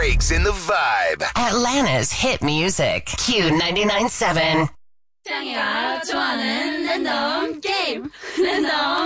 breaks in the vibe. Atlanta's hit music. Q99.7. 짱이가 좋아하는 랜덤 게임. 랜덤